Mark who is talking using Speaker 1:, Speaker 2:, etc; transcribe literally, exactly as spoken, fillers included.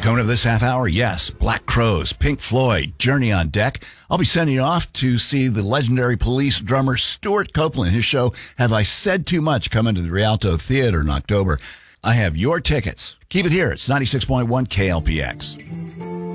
Speaker 1: Coming up this half hour, yes, Black Crowes, Pink Floyd, Journey on deck. I'll be sending you off to see the legendary Police drummer Stuart Copeland. His show, Have I Said Too Much, coming to the Rialto Theater in October. I have your tickets. Keep it here. It's ninety-six point one K L P X.